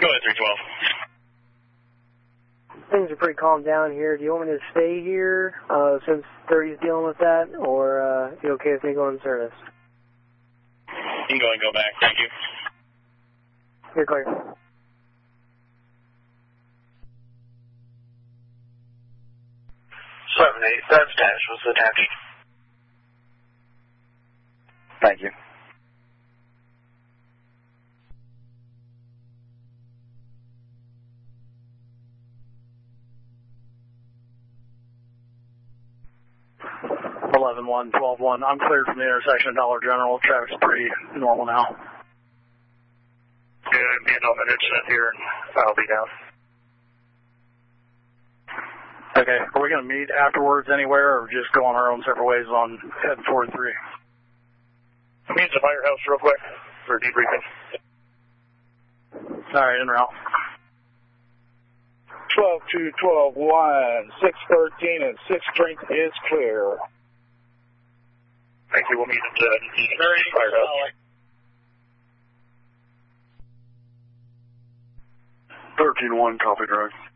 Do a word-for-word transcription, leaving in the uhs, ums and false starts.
Go ahead, three twelve. Things are pretty calm down here. Do you want me to stay here uh, since thirty's dealing with that, or uh, you okay with me going in service? You can go and go back. Thank you. You're clear. seven eight, that's dash was attached. Thank you. eleven one, twelve one. I'm cleared from the intersection of Dollar General. Traffic's pretty normal now. Yeah, I'm getting on an incident here, and I'll be down. Okay, are we going to meet afterwards anywhere, or just go on our own separate ways on heading four three? Meet at the firehouse real quick for debriefing. All right, en route. twelve two, twelve one, six thirteen, and six strength is clear. Thank you. We'll meet at the firehouse. thirteen one, copy, drug.